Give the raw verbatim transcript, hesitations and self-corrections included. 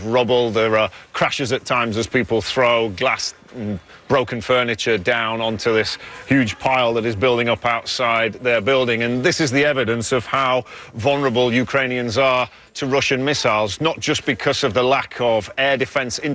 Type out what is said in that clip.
rubble. There are crashes at times as people throw glass and broken furniture down onto this huge pile that is building up outside their building. And this is the evidence of how vulnerable Ukrainians are to Russian missiles, not just because of the lack of air defense